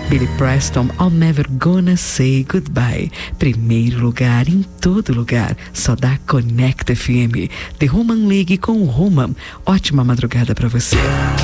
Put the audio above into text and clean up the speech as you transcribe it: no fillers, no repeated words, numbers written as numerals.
Billy Preston, I'm Never Gonna Say Goodbye. Primeiro lugar em todo lugar, só dá Connect FM. The Human League com o Roman. Ótima madrugada pra você.